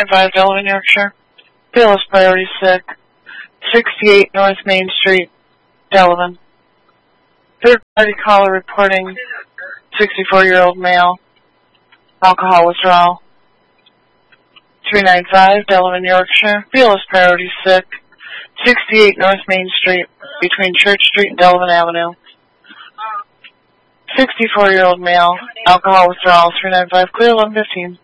395 Delavan, Yorkshire. BLS priority sick. 68 North Main Street, Delavan. Third party caller reporting 64-year-old male. Alcohol withdrawal. 395 Delavan, Yorkshire. BLS priority sick. 68 North Main Street, between Church Street and Delavan Avenue. 64-year-old male. Alcohol withdrawal. 395 clear 1115.